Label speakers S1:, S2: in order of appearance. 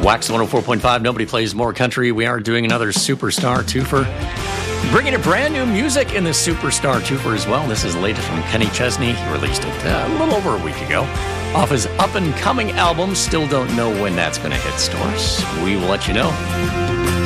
S1: Wax 104.5, nobody plays more country. We are doing another Superstar Twofer. Bringing a brand new music in this Superstar Twofer as well. This is the latest from Kenny Chesney. He released it a little over a week ago off his up-and-coming album. Still don't know when that's going to hit stores. We will let you know.